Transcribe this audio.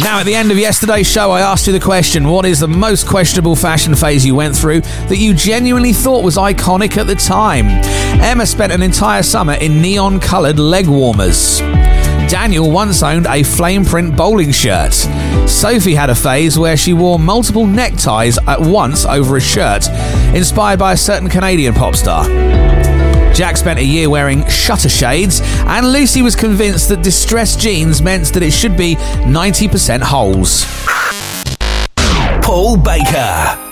Now, at the end of yesterday's show, I asked you the question, what is the most questionable fashion phase you went through that you genuinely thought was iconic at the time? Emma spent an entire summer in neon-coloured leg warmers. Daniel once owned a flame print bowling shirt. Sophie had a phase where she wore multiple neckties at once over a shirt, inspired by a certain Canadian pop star. Jack spent a year wearing shutter shades, and Lucy was convinced that distressed jeans meant that it should be 90% holes. Paul Baker.